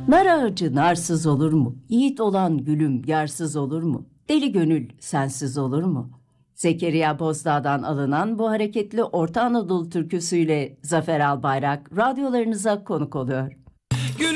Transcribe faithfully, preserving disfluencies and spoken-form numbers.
Nar ağacı narsız olur mu? Yiğit olan gülüm yarsız olur mu? Deli gönül sensiz olur mu? Zekeriya Bozdağ'dan alınan bu hareketli Orta Anadolu türküsüyle Zafer Albayrak radyolarınıza konuk oluyor.